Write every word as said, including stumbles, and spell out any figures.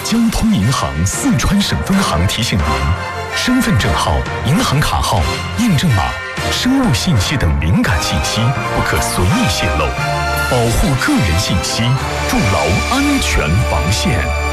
交通银行四川省分行提醒您：身份证号、银行卡号、验证码、生物信息等敏感信息不可随意泄露，保护个人信息，筑牢安全防线。